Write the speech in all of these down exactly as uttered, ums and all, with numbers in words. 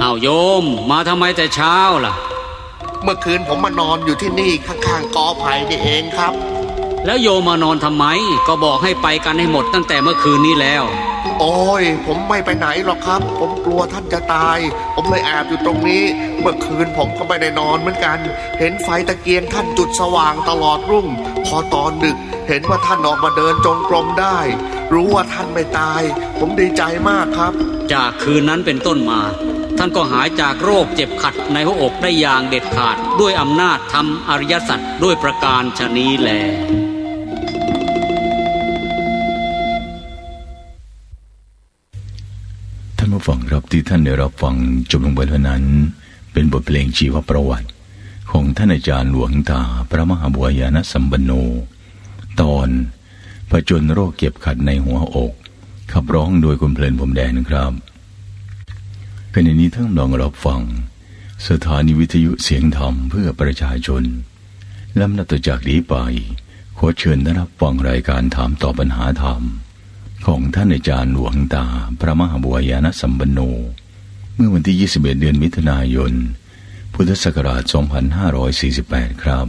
าวโยมมาทำไมแต่เช้าล่ะเมื่อคืนผมมานอนอยู่ที่นี่ข้างๆกอไผ่นี่เองครับแล้วโยมมานอนทำไมก็บอกให้ไปกันให้หมดตั้งแต่เมื่อคืนนี้แล้วโอ้ยผมไม่ไปไหนหรอกครับผมกลัวท่านจะตายผมเลยแอบอยู่ตรงนี้เมื่อคืนผมก็ไม่ได้นอนเหมือนกันเห็นไฟตะเกียงท่านจุดสว่างตลอดรุ่งพอตอนดึกเห็นว่าท่านออกมาเดินจงกรมได้รู้ว่าท่านไม่ตายผมดีใจมากครับจากคืนนั้นเป็นต้นมาท่านก็หายจากโรคเจ็บขัดในหัวอกได้อย่างเด็ดขาดด้วยอำนาจธรรมอริยสัจด้วยประการฉะนี้แลท่านผู้ฟังครับที่ท่านได้รับฟังจบลงไปแล้วนั้นเป็นบทเพลงชีวประวัติของท่านอาจารย์หลวงตาพระมหาบัวญาณสัมปันโนตอนผจญโรคเก็บขัดในหัวอกขับร้องโดยคุณเพลินพรมแดนครับขณะนี้ท่านลองรับฟังสถานีวิทยุเสียงธรรมเพื่อประชาชนลำดับต่อจากนี้ไปขอเชิญท่านรับฟังรายการถามตอบปัญหาธรรมของท่านอาจารย์หลวงตาพระมหาบัวญาณสัมปันโนเมื่อวันที่ยี่สิบเอ็ดเดือนมิถุนายนพุทธศักราชสองพันห้าร้อยสี่สิบแปดครับ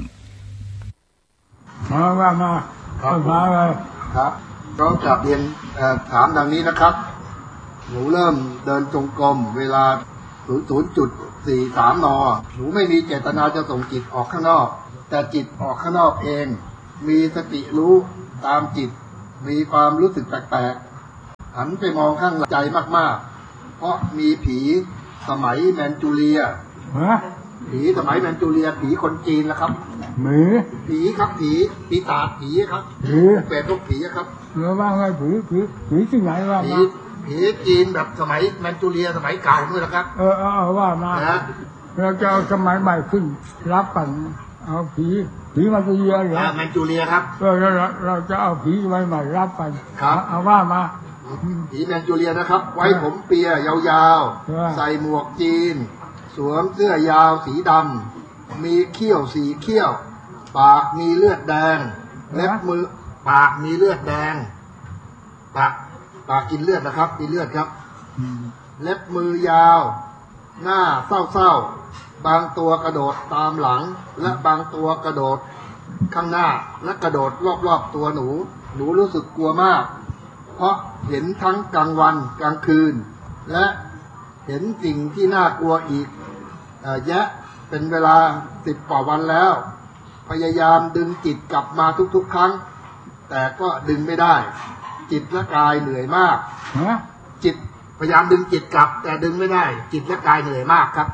มาว่ามาครับมาเลยครับก็กลับเรียนถามดังนี้นะครับหนูเริ่มเดินจงกรมเวลา ศูนย์ ศูนย์จุดสี่สาม นหนูไม่มีเจตนาจะส่งจิตออกข้างนอกแต่จิตออกข้างนอกเองมีสติรู้ตามจิตมีความรู้สึกแปลกๆหันไปมองข้างใจมากๆเพราะมีผีสมัยแมนจูเรียผีสมัยแมนจูเรียผีคนจีนนะครับหมีผีครับผีปีศาจผีครับผีเป็นพวกผีครับเออว่าไงผีผีผีที่ไหนว่าผีผีจีนแบบสมัยแมนจูเรียสมัยเก่าด้วยนะครับเออเออว่ามาเราจะเอาสมัยใหม่ขึ้นรับกันเอาผีผีแมนจูเรียเหรอแมนจูเรียครับเออเราเราจะเอาผีใหม่ใหม่รับกันครับเอาว่ามาผีแมนจูเรียนะครับไว้ผมเปียยาวๆใส่หมวกจีนสวมเสื้อยาวสีดำมีเขี้ยวสีเขี้ยวปากมีเลือดแดงเล็บมือปากมีเลือดแดงปากปากกินเลือดนะครับมีเลือดครับเล็บมือยาวหน้าเศร้าๆบางตัวกระโดดตามหลังและบางตัวกระโดดข้างหน้าและกระโดดรอบๆตัวหนูหนูรู้สึกกลัวมากเพราะเห็นทั้งกลางวันกลางคืนและเห็นสิ่งที่น่ากลัวอีกแยะเป็นเวลาสิบกว่าวันแล้วพยายามดึงจิตกลับมาทุกๆครั้งแต่ก็ดึงไม่ได้จิตและกายเหนื่อยมากจิตพยายามดึงจิตกลับแต่ดึงไม่ได้จิตและกายเหนื่อยมากครับ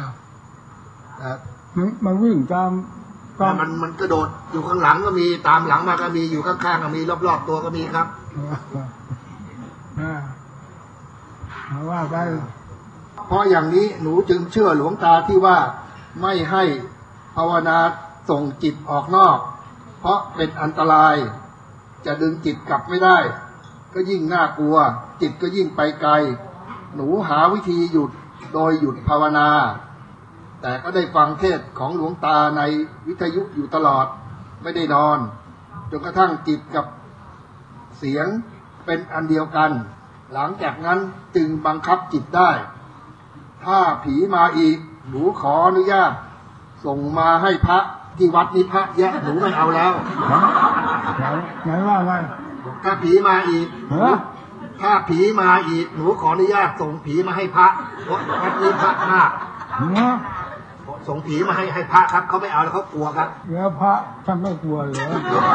มันมันวิ่งตามมันมันกระโดดอยู่ข้างหลังก็มีตามหลังมาก็มีอยู่ข้างๆก็มีรอบๆตัวก็มีครับว่าไปเพราะอย่างนี้หนูจึงเชื่อหลวงตาที่ว่าไม่ให้ภาวนาส่งจิตออกนอกเพราะเป็นอันตรายจะดึงจิตกลับไม่ได้ก็ยิ่งน่ากลัวจิตก็ยิ่งไปไกลหนูหาวิธีหยุดโดยหยุดภาวนาแต่ก็ได้ฟังเทศของหลวงตาในวิทยุอยู่ตลอดไม่ได้นอนจนกระทั่งจิตกับเสียงเป็นอันเดียวกันหลังจากนั้นจึงบังคับจิตได้ถ้าผีมาอีกหนูขออนุญาตส่งมาให้พระที่วัดนี้พระแยะหนูไม่เอาแล้วไหนว่าไงถ้าผีมาอีกถ้าผีมาอีกหนูขออนุญาตส่งผีมาให้พระวัดนี้พระมากส่งผีมาให้ให้พระครับเขาไม่เอาแล้วเขากลัวครับแล้วพระท่านไม่กลัวเหรอ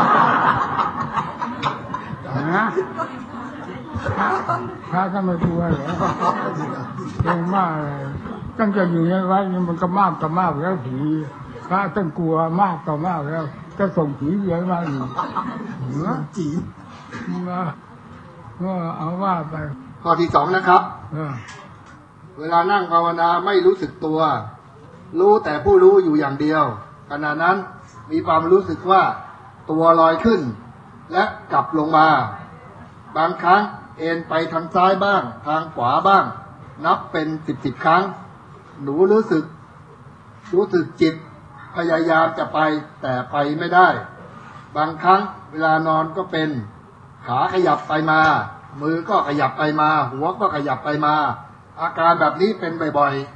นะพระท่านไม่กลัวเหรอเก่งมากเลยตั้งแต่อยู่ในวัดนี่มันก็มากต่อมากแล้วผีพระท่านกลัวมากต่อมากแล้วจะส่งผีเยอะมากอีกเหรอจีนมาก็เอาว่าไปข้อที่สองนะครับเวลานั่งภาวนาไม่รู้สึกตัวรู้แต่ผู้รู้อยู่อย่างเดียวขณะนั้นมีความรู้สึกว่าตัวลอยขึ้นและกลับลงมาบางครั้งเอ็นไปทางซ้ายบ้างทางขวาบ้างนับเป็นสิบสิบครั้งหนูรู้สึกรู้สึกจิตพยายามจะไปแต่ไปไม่ได้บางครั้งเวลานอนก็เป็นขาขยับไปมามือก็ขยับไปมาหัวก็ขยับไปมาอาการแบบนี้เป็นบ่อยๆ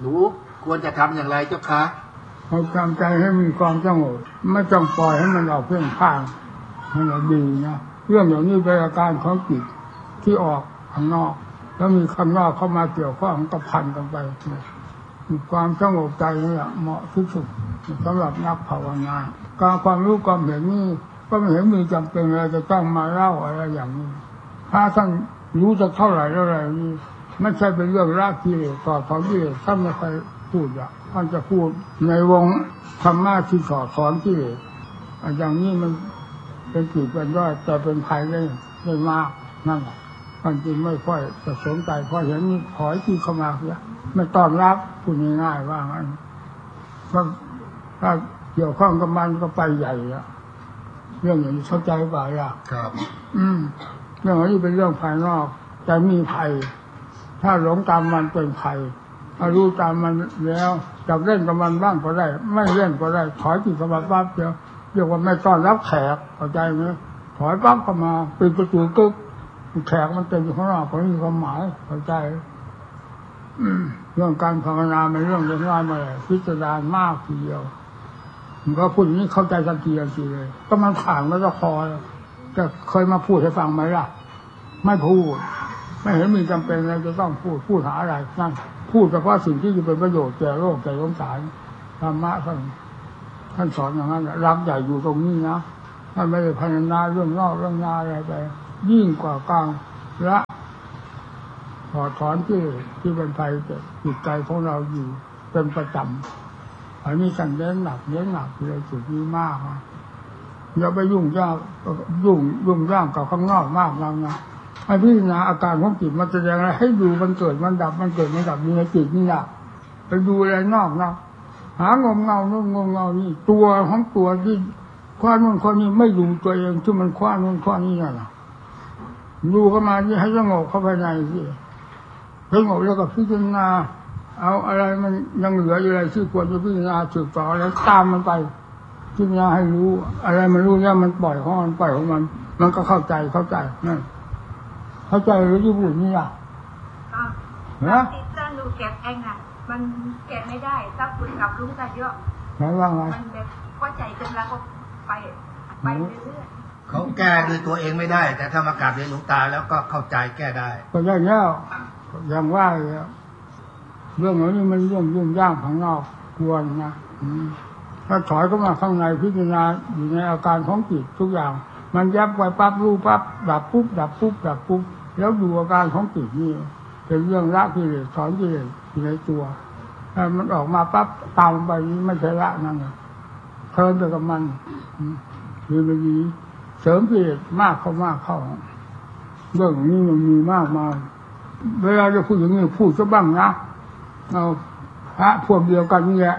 หนูควรจะทำอย่างไรเจ้าคะเอาทำใจให้มีความสงบไม่ต้องปล่อยให้มันออกเพ่งพ่านมันดีนะเรื่องอย่างนี้เป็นอาการของจิตที่ออกข้างนอกแล้วมีข้างนอกเข้ามาเกี่ยวข้องกับพันกันไปมีความสงบใจนี่แหละเหมาะที่สุดสำหรับนักภาวนาการความรู้ความเห็นนี่ก็ไม่เห็นมีจำเป็นอะไรจะต้องมาเล่าอะไรอย่างนี้ถ้าท่านรู้จะเท่าไหร่แล้วอะไรนี่ไม่ใช่เป็นเรื่องรากกิเลสต่อถอนกิเลสท่านไม่เคยพูดอ่ะท่านจะพูดในวงธรรมะที่สอนถอนกิเลสอย่างนี้มันเป็นจุดเป็นยอดแต่เป็นภัยได้ได้มากนั่นแหละท่านจึงไม่ค่อยจะสนใจพอเห็นนี่ถอยที่เข้ามาเสียไม่ต้อนรับพูดง่ายๆว่างั้นถ้าเกี่ยวข้องกับมันก็ไปใหญ่แล้วเรื่องอย่างนี้เข้าใจป่ะล่ะครับอืมเรื่องนี้เป็นเรื่องภายนอกแต่มีภัยถ้าหลงตามมันเป็นภัยถ้ารู้ตามมันแล้วจะเล่นกับมันบ้างก็ได้ไม่เล่นก็ได้ถอยจิตสมาปั๊บเดียวเรียกว่าไม่ต้อนรับแขกเข้าใจไหมถอยปั๊บเข้ามาปิดประตูกึกแขกมันเต็มอยู่ข้างนอกก็มีความหมายเข้าใจเรื่องการภาวนาเป็นเรื่องเล็กน้อยมาเลยพิจารณามากทีเดียวมันก็พูดอย่างนี้เข้าใจทันทีทันทีเลยก็มันผ่านแล้วก็พอจะเคยมาพูดให้ฟังไหมล่ะไม่พูดไม่เห็นมีจำเป็นอะไรจะต้องพูดพูดหาอะไรนั่นพูดเฉพาะสิ่งที่จะเป็นประโยชน์แก่โลกแก่สงสารธรรมะท่านท่านสอนอย่างนั้นรักใหญ่อยู่ตรงนี้นะท่านไม่ได้พรรณนาเรื่องนอกเรื่องนาอะไรไปยิ่งกว่ากลางละถอดถอนที่ที่เป็นภัยแต่จิตใจของเราอยู่เป็นประจำอันนี้สั่งเน้นหนักเน้นหนักเลยจุดนี้มากนะอย่าไปยุ่งยากยุ่งยุ่งยากกับข้างนอกมากนักนะให้พิจารณาอาการของจิตมันแสดงอะไรให้ดูมันเกิดมันดับมันเกิดมันดับอยู่ในจิตนี่แหละไปดูอะไรนอกนะหางมเงาโน่นงมเงานี่ตัวของตัวที่คว้านู่นคว้านี่ไม่ดูตัวเองที่มันคว้านู่นคว้านี่น่ะนะดูเข้ามาที่ให้สงบเข้าภายในสิสงบแล้วก็พิจารณาเอาอะไรมันยังเหลืออยู่อะไรที่ควรจะพิจารณาสืบต่อแล้วตามมันไปพิจารณาให้รู้อะไรมันรู้แล้วมันปล่อยของมันปล่อยของมันมันก็เข้าใจเข้าใจนั่นเข้าใจหรือที่พูดนี่ล่ะนะติดตั้งดูแกะเองอ่ะมันแกะไม่ได้ถ้าคุณกับรู้กันเยอะมันว่าไงมันแบบเข้าใจจนแล้วก็ไปไปเรื่อยๆเขาแก้ด้วยตัวเองไม่ได้แต่ถ้ามากราบเรียนหลวงตาแล้วก็เข้าใจแก้ได้ก็ได้แล้วอย่างว่าเรื่องนี้มันเรื่องยุ่งยากข้างนอกควรนะถ้าถอยเข้ามาข้างในพิจารณาอยู่ในอาการของจิตทุกอย่างมันยับไปปั๊บรู้ปั๊บดับปุ๊บดับปุ๊บดับปุ๊บแล้วดูอาการของจิตนี่เป็นเรื่องละกิเลสถอนกิเลสอยู่ในตัวถ้ามันออกมาปั๊บตามไปนี้ไม่ใช่ละนั่นเลยเทินไปกับมันดีไปดีเสริมกิเลสมากเข้ามากเข้าเรื่องนี้มันมีมากมาเวลาจะพูดอย่างนี้พูดซะบ้างนะเอาพระพวกเดียวกันนี่แหละ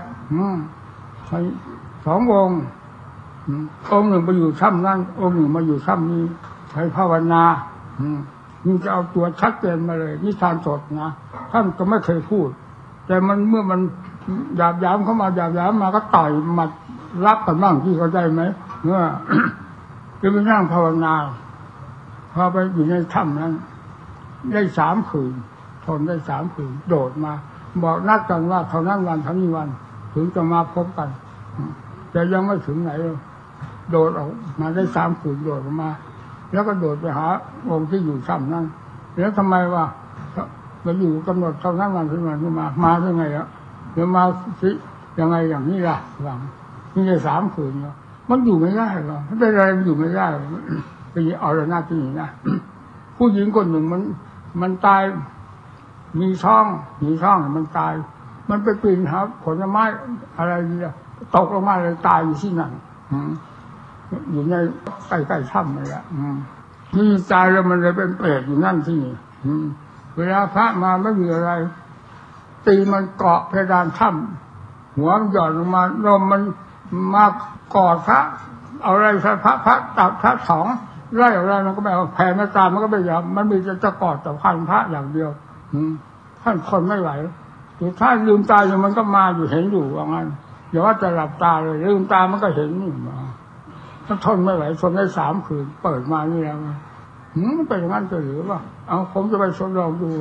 สององค์องค์หนึ่งไปอยู่ถ้ำนั่นองค์หนึ่งมาอยู่ถ้ำนี้ใช้ภาวนานี่จะเอาตัวชัดเจนมาเลยนิทานสดนะท่านก็ไม่เคยพูดแต่มันเมื่อมันหยาบย้ำเข้ามาหยาบย้ำมาก็ต่อยมารับกันบ้างที่เข้าใจไหมเมื่อจะไปนั่งภาวนาพอไปอยู่ในถ้ำนั้นได้สามคืนทนได้สามคืนโดดมาบอกนัดกันว่าเท่านั้นวันเท่านี้วันถึงจะมาพบกันแต่ยังไม่ถึงไหนโดดออกมาได้สามคืนโดดออกมาแล้วก็โดดไปหาองค์ที่อยู่ถ้ำนั้นแล้วทำไมว่ามาอยู่กำหนดเท่านั้นวันถึงวันที่มามาได้ไงอ่ะเดี๋ยวมาสิยังไงอย่างนี้ล่ะหลังนี่ได้สามคืนแล้วมันอยู่ไม่ได้หรอกไม่เป็นไรมันอยู่ไม่ได้ไปเอาละหน้าที่นะผู้หญิงคนหนึ่งมันมันตายมีช่องมีช่องมันตายมันไปปีนครับผลไม้อะไรเนี่ยตกลงมาเลยตายอยู่ที่นั่นอยู่ในใกล้ๆถ้ำเลยอ่ะนี่ตายแล้วมันเลยเป็นเปรตอยู่นั่นที่นี่เวลาพระมาไม่มีอะไรตีมันเกาะเพดานถ้ำหัวมันหย่อนลงมาลมมันมากอดพระเอาอะไรพระพระพระตัดพระสองไล่อะไรมันก็ไม่เอาแผ่ไม่ตามมันก็ไม่ยอมมันมีจะจะกอดแต่พันพระอย่างเดียวท่านคนไม่ไหวสุดท้ายลืมตาอยู่มันก็มาอยู่เห็นอยู่ว่างั้นอย่าว่าจะหลับตาเลยลืมตามันก็เห็นนี่มาถ้าทนไม่ไหวทนได้สามคืนเปิดมานี่แล้วหืมเป็นอย่างนั้นจะหรือว่าเอาผมจะไปทดลองดู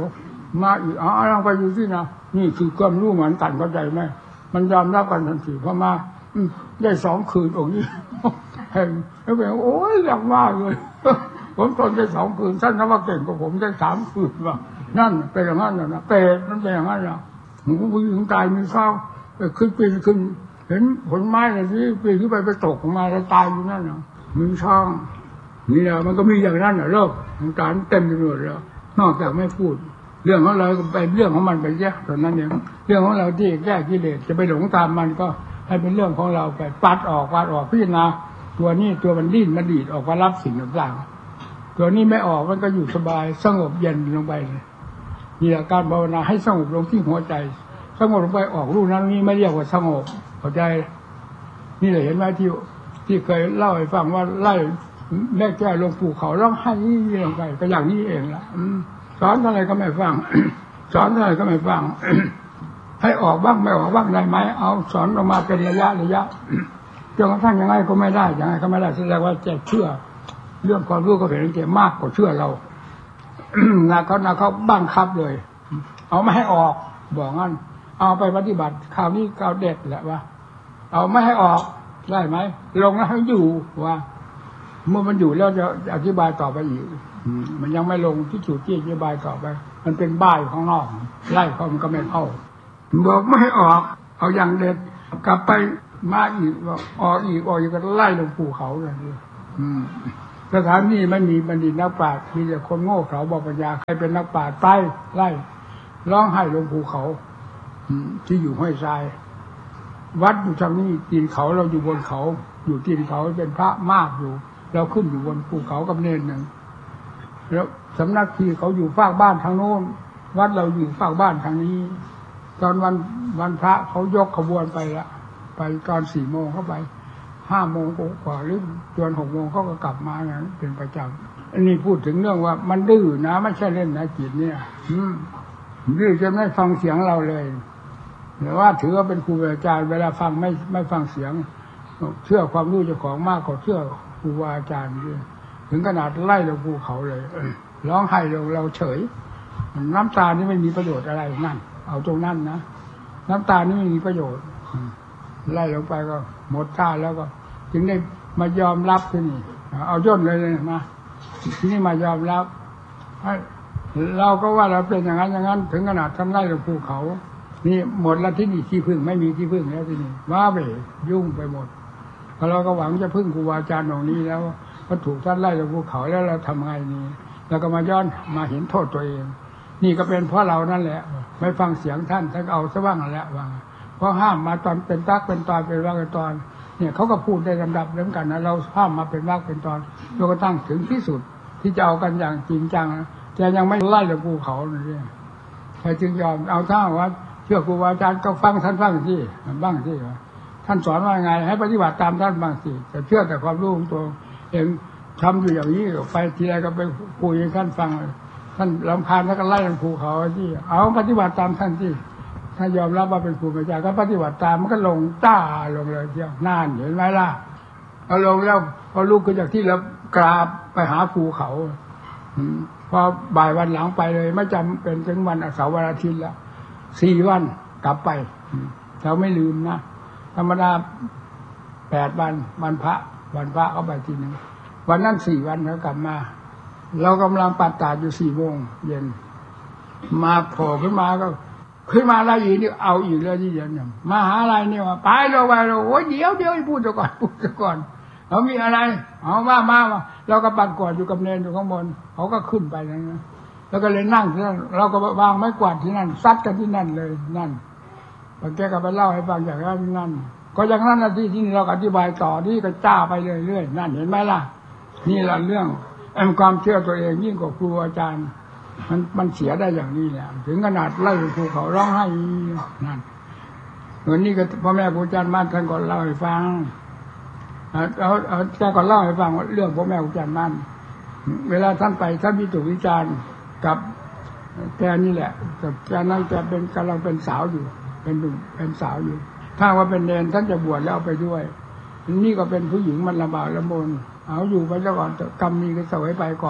มาอีกอ๋อลองไปดูสินะนี่คือความรู้เหมือนกันเข้าใจไหมมันยอมรับกันทันทีพอมาได้สองคืนองค์นี้เห็นแล้วเป็นโอ้ยอยากมากเลยผมทนได้สองคืนท่านนับว่าเก่งกว่าผมได้สามคืนว่านั่นเป็นอย่างนั้นนะเปรตมันเป็นอย่างนั้นนะหูผู้หญิงตายมีข้าวขึ้นปีนขึ้นเห็นผลไม้อะไรที่ปีนขึ้นไปไปตกลงมาแล้วตายอยู่นั่นนะมีช่องนี่แหละมันก็มีอย่างนั้นนะโลกของการเต็มไปหมดแล้วนอกจากไม่พูดเรื่องของเราไปเรื่องของมันไปแยกตอนนั้นเองเรื่องของเราที่แก้กิเลสจะไปหลงตามมันก็ให้เป็นเรื่องของเราไปปัดออกปัดออกพิจารณาตัวนี้ตัวมันดิ้นมันดีดออกมารับสิ่งต่างๆตัวนี้ไม่ออกมันก็อยู่สบายสงบเย็นลงไปเลยนี่แหละการภาวนาให้สงบลงที่หัวใจสงบลงไปออกรูปนั้นนี้ไม่เรียกว่าสงบเข้าใจนี่เลยเห็นไหมที่ที่เคยเล่าให้ฟังว่าไล่แม่แก้ลงภูเขาร้องไห้ลงไปก็อย่างนี้เองละสอนอะไรก็ไม่ฟังสอนอะไรก็ไม่ฟังให้ออกบ้างไม่ออกบ้างได้ไหมเอาสอนออกมาเป็นระยะระยะจนกระทั่งยังไงก็ไม่ได้ยังไงก็ไม่ได้แสดงว่าจะเชื่อเรื่องความรู้ก็เห็นเก่งมากกว่าเชื่อเรานะเขานะเขาบังคับเลยเอาไม่ให้ออกบอกงั้นเอาไปปฏิบัติคราวนี้คราวเด็ดแหละว่าเอาไม่ให้ออกได้ไหมลงแล้วให้อยู่ว่าเมื่อมันอยู่แล้วจะอธิบายต่อไปอีกมันยังไม่ลงที่จุดที่อธิบายต่อไปมันเป็นบ้าอยู่ข้างนอกไล่เขามันก็ไม่เข้าบอกไม่ให้ออกเอาอย่างเด็ดกลับไปมาอีกออกอีกออกอีกก็ไล่ลงภูเขาเลยสถานนี้ไม่มีบัณฑิตนักปราชญ์มีแต่คนโง่เขลาบอกปัญญาใครเป็นนักปราชญ์ไปไล่ร้องไห้ลงภูเขาที่อยู่ห้วยทรายวัดอยู่ทางนี้ตีนเขาเราอยู่บนเขาอยู่ตีนเขาเป็นพระมากอยู่เราขึ้นอยู่บนภูเขากับเนรหนึ่งแล้วสำนักที่เขาอยู่ฝากบ้านทางโน้นวัดเราอยู่ฝากบ้านทางนี้ตอนวันวันพระเขายกขบวนไปละไปตอนสี่โมงเข้าไปห้าโมงกว่าหรือจนหกโมงเขาก็กลับมาอย่างนั้นเป็นประจำอันนี้พูดถึงเรื่องว่ามันดื้อนะไม่ใช่เล่นนะจิตเนี่ยดื้อจนไม่ฟังเสียงเราเลยหรือว่าถือว่าเป็นครูอาจารย์เวลาฟังไม่ไม่ฟังเสียงเชื่อความรู้เจ้าของมากกว่าเชื่อครูอาจารย์ด้วยถึงขนาดไล่ลงภูเขาเลยร้องไห้ลงเราเฉยน้ำตานี่ไม่มีประโยชน์อะไรนั่นเอาตรงนั้นนะน้ำตานี่ไม่มีประโยชน์ไล่ลงไปก็หมดท่าแล้วก็จึงได้มายอมรับที่นี่เอาย่นเลยเลยมาที่นี่มายอมรับเราก็ว่าเราเป็นอย่างนั้นอย่างนั้นถึงขนาดทำไล่ลงภูเขานี่หมดแล้วที่นี่ที่พึ่งไม่มีที่พึ่งแล้วที่นี่ว้าไปยุ่งไปหมดเราก็หวังจะพึ่งครูอาจารย์ตรงนี้แล้วก็ถูกท่านไล่ลงภูเขาแล้วเราทำไงนี่แล้วก็มาย้อนมาเห็นโทษตัวเองนี่ก็เป็นเพราะเรานั่นแหละไม่ฟังเสียงท่านท่านเอาซะบ้างแล้วว่าเพราะห้ามมาตอนเป็นตักเป็นตอนเป็นว่าเป็นตอนเนี่ยเขาก็พูดได้ลำดับเรื่องกันนะเราห้ามมาเป็นว่าเป็นตอนเราก็ตั้งถึงที่สุดที่จะเอากันอย่างจริงจังแต่ยังไม่ไล่ลงภูเขาเลยใครจึงยอมเอาท่าว่าเชื่อครูอาจารย์ก็ฟังท่านฟังที่บ้างที่ท่านสอนว่าไงให้ปฏิบัติตามท่านบ้างสิแต่เชื่อแต่ความรู้ของตัวเองทำอยู่อย่างนี้ไปทีไรก็ไปคุยให้ท่านฟังท่านรำคาญแล้วก็ไล่ลงภูเขาที่เอาปฏิบัติตามท่านที่ถ้ายอมรับว่าเป็นครูอาจารย์ก็ปฏิบัติตามมันก็ลงจ้าลงเลยเที่ยวนานเห็นไหมล่ะพอลงแล้วพอลุกขึ้นจากที่แล้วกราบไปหาภูเขาพอบ่ายวันหลังไปเลยไม่จำเป็นถึงวันเสาร์วันอาทิตย์แล้วสี่วันกลับไปเราไม่ลืมนะธรรมดาแปดวันวันพระวันพระก็ไปทีนึงวันนั้นสี่วันเขากลับมาเรากำลังปัดตาอยู่สี่โมงเย็นมาโผล่ขึ้นมาก็ขึ้นมาอะไรอีกนี่เอาอีกแล้วที่เย็นเนี่ยมาหาอะไรเนี่ยไปเราไปเราโอ้ยเดี๋ยวเดี๋ยวพูดก่อนพูดก่อนเขามีอะไรเอามามาเราก็ปัดกวาดอยู่กับเนรอยู่ข้างบนเขาก็ขึ้นไปแล้วนะแล้วก็เลยนั่งที่นั่นเราก็วางไม้กวาดที่นั่นซัดกันที่นั่นเลยนั่นบางแกก็ไปเล่าให้ฟังอย่างนั้นนั่นก็อย่างนั้นนะที่ที่เราอธิบายต่อที่ก็จ้าไปเรื่อยๆนั่นเห็นไหมล่ะนี่แหละเรื่องแอมความเชื่อตัวเองยิ่งกว่าครูอาจารย์มันมันเสียได้อย่างนี้แหละถึงขนาดไล่ภูเขาร้องไห้นั่นเหมือนนี่ก็พ่อแม่ครูอาจารย์มั่นท่านก็เล่าให้ฟังเอาเอาแกก็เล่าให้ฟังว่าเรื่องพ่อแม่ครูอาจารย์มั่นเวลาท่านไปท่านวิจารณ์วิจารณ์กับแกนี่แหละแต่แกนั่นแกเป็นกำลังเป็นสาวอยู่เป็นหนุ่มเป็นสาวอยู่ถ้าว่าเป็นเนรท่านจะบวชแล้วเอาไปด้วยนี่ก็เป็นผู้หญิงมันลำบากลำบนเอาอยู่ไปแล้วก่อนกรรมมีก็เสวยไปก่อน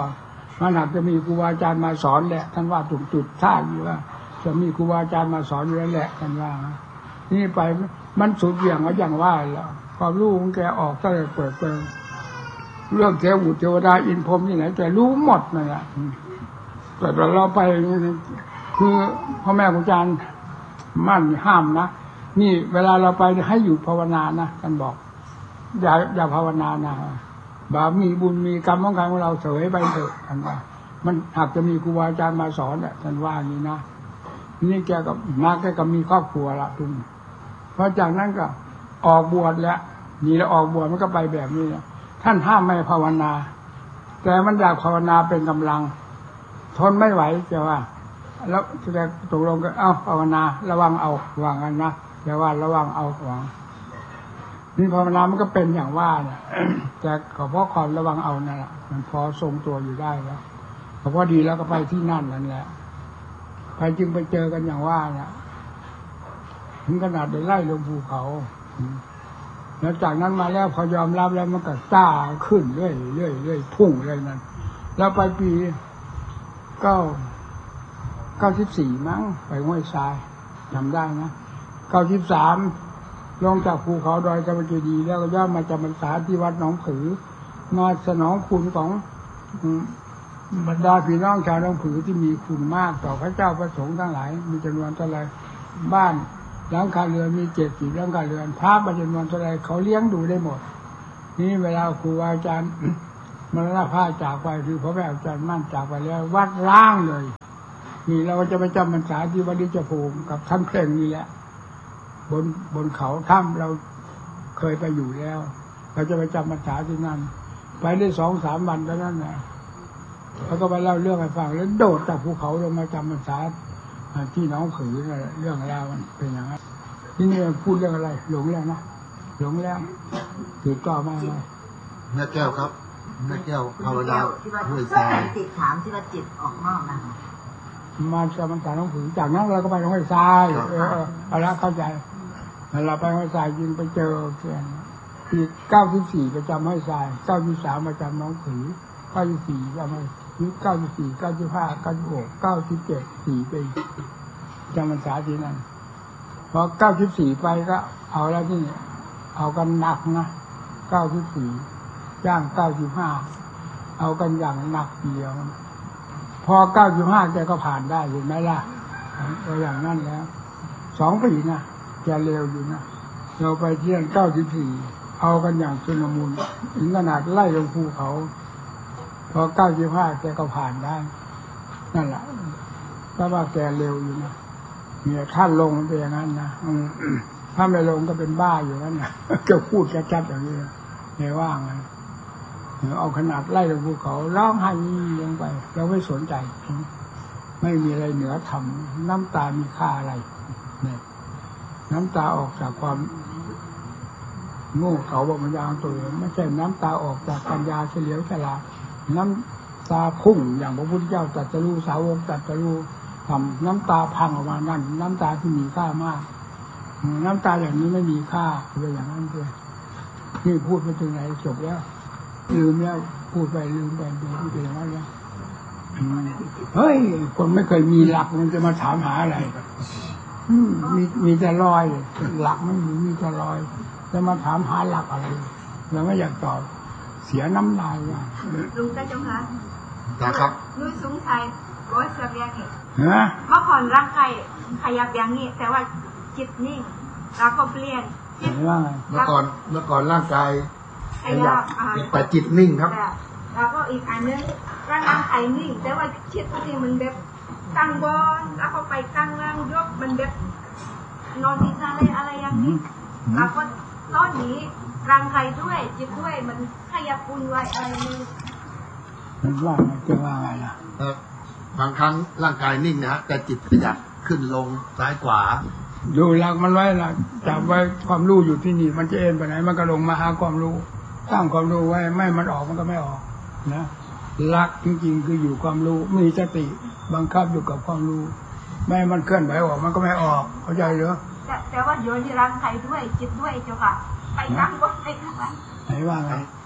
มันหากจะมีครูบาอาจารย์มาสอนแหละท่านว่าถูกจุดท่าอยู่ว่าจะมีครูบาอาจารย์มาสอนอยู่แล้วแหละท่านว่านี่ไปมันสุดอย่างว่าอย่างว่าแล้วความรู้ของแกออกตั้งแต่เปิดเผยเรื่องเทวดาเทวดาอินพรหมที่ไหนแกรู้หมดนั่นแหละแต่เราไปคือพ่อแม่ครูอาจารย์มั่นห้ามนะนี่เวลาเราไปให้อยู่ภาวนานะท่านบอกอย่าอย่าภาวนานะบาปมีบุญมีกรรมของการของเราเสวยไปเถอะท่านว่ามันหากจะมีครูบาอาจารย์มาสอนเนี่ยท่านว่าอย่างนี้นะนี่แกกับมาแกก็มีครอบครัวละทุกเพราะจากนั้นก็ออกบวชแล้วนี่แล้วออกบวชมันก็ไปแบบนี้นะท่านห้ามไม่ภาวนาแต่มันอยากภาวนาเป็นกำลังทนไม่ไหวแต่ว่าแล้วแกตกลงก็เอ้าภาวนาระวังเอาวางกันนะแต่ว่าระวังเอาวางนี่ภาวนามันก็เป็นอย่างว่าเนี่ยแต่ก็เพราะความระวังเอานั่นแหละมันพอทรงตัวอยู่ได้แล้วพอดีแล้วก็ไปที่นั่นนั่นแหละไปจึงไปเจอกันอย่างว่าเนี่ยถึงขนาดได้ไล่ลงภูเขาแล้วจากนั้นมาแล้วพอยอมรับแล้วมันก็ต้าขึ้นเรื่อยเรื่อยเรื่อยพุ่งเลยนั่นแล้วไปปีเก้าเก้าสิบสี่มั้งไปห้วยทรายจำได้นะเก้าสิบสามลงจากภูเขาดอยกำมะเจดีย์แล้วก็ย่อมมาจำพรรษาที่วัดหนองผือมาสนองคุณของบรรดาพี่น้องชาวหนองผือที่มีคุณมากต่อพระเจ้าพระสงฆ์ทั้งหลายมีจำนวนเท่าไรบ้านหลังคาเรือนมีเจ็ดสี่หลังคาเรือนพระจำนวนเท่าไรเขาเลี้ยงดูได้หมดนี่เวลาครูอาจารย์มรณภาพจากไปคือพระแม่อาจารย์มั่นจากไปแล้ววัดร้างเลยนี่เราจะไปจำพรรษาที่วัดดิจภูมิกับท่านเพลงนี่แหละบนบนเขาถ้ำเราเคยไปอยู่แล้วเราจะไปจำพรรษาที่นั่นไปได้สองสามวันแล้วนั่นแหละเขาก็ไปเล่าเรื่องให้ฟังแล้วโดดจากภูเขาลงมาจำพรรษาที่น้องผือเรื่องราวมันเป็นอย่างนั้นที่นี่พูดเรื่องอะไรหลงแล้วนะหลงแล้วถือต่อมาเลยแม่แก้วครับแม่แก้วภาวนาห้วยทรายติดถามที่ว่าจิตออกนอกนะมาจำพรรษาน้องผือจากนั้นเราก็ไปห้วยทรายเออเอาละเข้าใจเราไปห้วยทรายยิงไปเจอเพื่อนปีเก้าสิบสี่ไปจำห้วยทรายเก้าสิบสามมาจำน้องผือเก้าสิบสี่จำไม่เก้าสิบสี่เก้าสิบห้าเก้าสิบหกเก้าสิบเจ็ดสี่ปีจำพรรษาที่นั่นพอเก้าสิบสี่ไปก็เอาแล้วที่เอากันหนักนะเก้าสิบสี่ย่างเก้าสิบห้าเอากันอย่างหนักเดียวพอเก้าสิบห้าแกก็ผ่านได้อยู่ไหมล่ะก็อย่างนั้นแล้วสองปีนะแกเร็วอยู่นะเราไปเที่ยงเก้าสิบสี่เอากันอย่างชุลมุนถึงขนาดไล่ลงภูเขาพอเก้าสิบห้าแกก็ผ่านได้นั่นแหละก็ว่าแกเร็วอยู่นะเนี่ยท่านลงมันเป็นอย่างนั้นนะถ้าไม่ลงก็เป็นบ้าอยู่นั่นนะก็พูดชัดๆอย่างนี้ไม่ว่างนะเอาขนาดไล่ลงภูเขาร้องไห้ลงไปเราไม่สนใจไม่มีอะไรเหนือธรรมน้ำตามีค่าอะไรเนี่ยน้ำตาออกจากความโง่เขาบอกมันยางตัวไม่ใช่น้ำตาออกจากปัญญาเฉลียวฉลาดน้ำตาพุ่งอย่างพระพุทธเจ้าตรัสรู้สาวกตรัสรู้ทำน้ำตาพังออกมานั่นน้ำตาที่มีค่ามากน้ำตาอย่างนี้ไม่มีค่าเลยอย่างนั้นเลยนี่พูดไปถึงไหนจบแล้วลืมแล้วพูดไปลืมไปดูที่เป็นอย่างนั้นแล้วเฮ้ยคนไม่เคยมีหลักมันจะมาถามหาอะไรมีมีแต่ลอยหลักไม่มีมีแต่ลอยจะมาถามหาหลักอะไรเราไม่อยากตอบเสียน้ำลายว่ะลุงเจ้าจงคะนะครับลุยสูงชัยร้อยเสียบอย่างนี้ฮะเมื่อก่อนร่างกายขยับอย่างนี้แต่ว่าจิตนิ่งเราก็เปลี่ยนจิตว่าไงเมื่อก่อนเมื่อก่อนร่างกายขยับแต่จิตนิ่งครับแล้วก็อีกอันนึงร่างกายนิ่งแต่ว่าจิตที่มันแบบตั้งบอลแล้วก็ไปตั้งล่างยกมันแบบนอนที่ทะเลอะไรอย่างนี้แล้วก็ตอนนี้ร่างกายด้วยจิตด้วยมันขยับปุ่นไว้อะไรนี่มันว่าจะว่าไงล่ะบางครั้งร่างกายนิ่งนะฮะแต่จิตขยับขึ้นลงซ้ายขวาดูหลักมันไว้ล่ะจับไว้ความรู้อยู่ที่นี่มันจะเอ็นไปไหนมันก็ลงมาหาความรู้ตั้งความรู้ไว้ไม่มันออกมันก็ไม่ออกนะหลักจริงๆคืออยู่ความรู้มีสติบังคับอยู่กับความรู้ไม่มันเคลื่อนไหวออกมันก็ไม่ออกเข้าใจเหรอแต่แต่ว่าโยนที่ร่างกายด้วยจิตด้วยเจ้าค่ะไปตั้งบนไปข้างหลังไหนว่าไง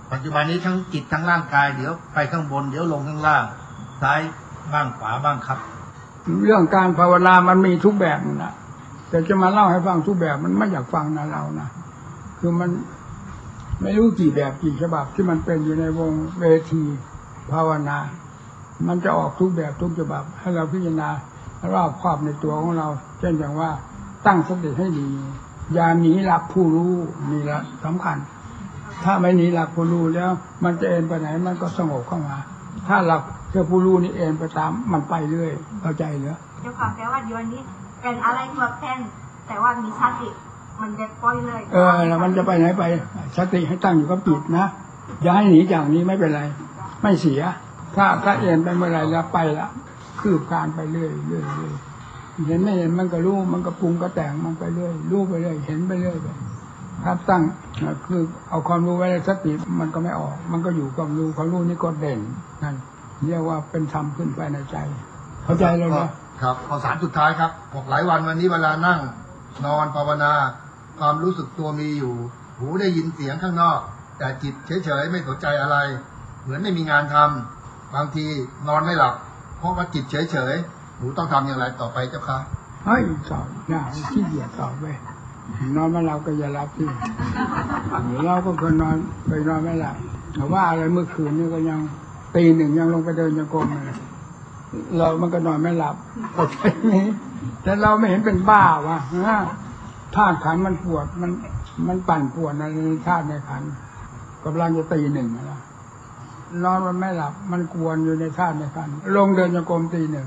ปัจจุบันนี้ทั้งจิตทั้งร่างกายเดี๋ยวไปข้างบนเดี๋ยวลงข้างล่างซ้ายบ้างขวาบ้างครับเรื่องการภาวนามันมีทุกแบบนะแต่จะมาเล่าให้ฟังทุกแบบมันไม่อยากฟังนะเรานะคือมันไม่รู้กี่แบบกี่ฉบับที่มันเป็นอยู่ในวงเวทีภาวนามันจะออกทุกแบบทุกฉบับให้เราพิจารณารอบครอบในตัวของเราเช่นอย่างว่าตั้งสติให้ดีอย่าหนีหลักผู้รู้นี่ละสำคัญถ้าไม่หนีหลักผู้รู้แล้วมันจะเอ็นไปไหนมันก็สงบเข้ามาถ้าหลักเจ้าผู้รู้นี่เอ็นไปตามมันไปเรื่อยเข้าใจเหรอเจ้าค่ะแต่ว่าเดี๋ยวนี้เป็นอะไรตัวแทนแต่ว่ามีสติมันจะปล่อยเลยเออแล้วมันจะไปไหนไปสติให้ตั้งอยู่กับจิตนะอย่าให้หนีจากนี้ไม่เป็นไรไม่เสียถ้าถ้าเอ็นไปเมื่อไรแล้วไปละคืบคลานไปเรื่อยเรื่อยเรื่อยเห็นไม่เห็นมันก็รู้มันก็ปรุงก็แต่งมันไปเรื่อยรู้ไปเรื่อยเห็นไปเรื่อยไปครับตั้งคือเอาความรู้ไว้ในสติมันก็ไม่ออกมันก็อยู่ความรู้ความรู้นี่ก็เด่นนั่นเรียกว่าเป็นธรรมขึ้นไปในใจเข้าใจเลยนะครับข้อสามสุดท้ายครับบอกหลายวันวันนี้เวลานั่งนอนภาวนาความรู้สึกตัวมีอยู่หูได้ยินเสียงข้างนอกแต่จิตเฉยๆไม่สนใจอะไรเหมือนไม่มีงานทำบางทีนอนไม่หลับเพราะว่าจิตเฉยๆหนูต้องทำอย่างไรต่อไปเจ้าคะเฮ้ยสอบนะขี้เกียจสอบไปนอนไม่หลับก็อย่าหลับที่เราก็เคยนอนเคยนอนไม่หลับแต่ว่าอะไรเมื่อคืนนี่ก็ยังตีหนึ่งยังลงไปเดินยังกรมเลยเรามันก็นอนไม่หลับก็ใช่ไหมแต่เราไม่เห็นเป็นบ้าวะธาตุขันมันปวดมันมันปั่นปวดในธาตุในขันกำลังจะตีหนึ่งแล้วนอนมันไม่หลับมันกวนอยู่ในธาตุในขันลงเดินยังกรมตีหนึ่ง